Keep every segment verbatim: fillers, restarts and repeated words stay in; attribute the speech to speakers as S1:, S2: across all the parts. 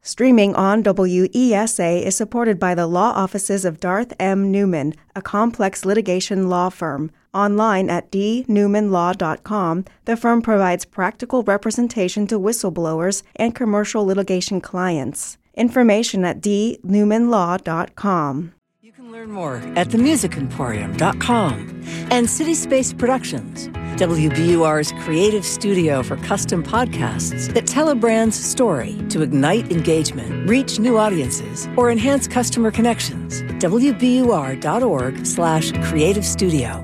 S1: Streaming on W E S A is supported by the law offices of Darth M. Newman, a complex litigation law firm. Online at d newman law dot com, the firm provides practical representation to whistleblowers and commercial litigation clients. Information at d newman law dot com.
S2: You can learn more at the music emporium dot com and City Space Productions, W B U R's creative studio for custom podcasts that tell a brand's story to ignite engagement, reach new audiences, or enhance customer connections. W B U R dot org slash creative studio.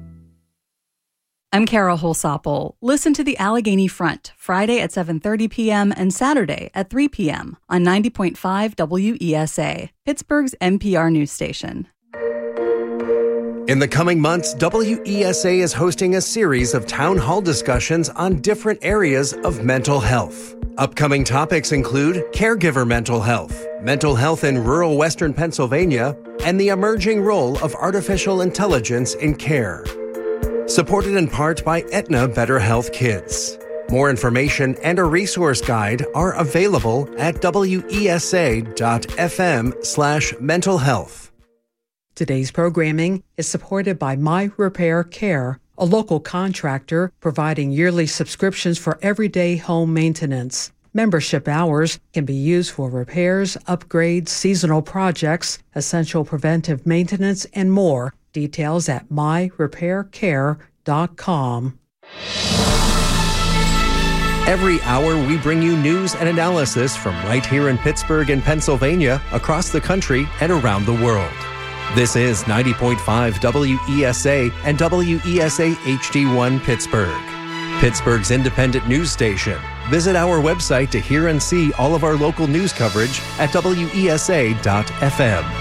S3: I'm Kara Holsopple. Listen to the Allegheny Front, Friday at seven thirty p.m. and Saturday at three p.m. on ninety point five W E S A, Pittsburgh's N P R news station.
S4: In the coming months, W E S A is hosting a series of town hall discussions on different areas of mental health. Upcoming topics include caregiver mental health, mental health in rural Western Pennsylvania, and the emerging role of artificial intelligence in care. Supported in part by Aetna Better Health Kids. More information and a resource guide are available at W E S A dot F M slash mental health.
S5: Today's programming is supported by My Repair Care, a local contractor providing yearly subscriptions for everyday home maintenance. Membership hours can be used for repairs, upgrades, seasonal projects, essential preventive maintenance, and more. Details at my repair care dot com.
S4: Every hour, we bring you news and analysis from right here in Pittsburgh and Pennsylvania, across the country, and around the world. This is ninety point five W E S A and W E S A H D one Pittsburgh, Pittsburgh's independent news station. Visit our website to hear and see all of our local news coverage at W E S A dot F M.